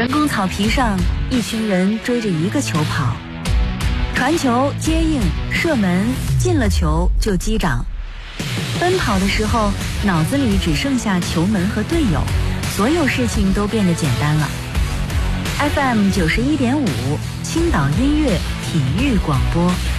人工草皮上，一群人追着一个球跑，传球、接应、射门，进了球就击掌。奔跑的时候，脑子里只剩下球门和队友，所有事情都变得简单了。FM 91.5，青岛音乐体育广播。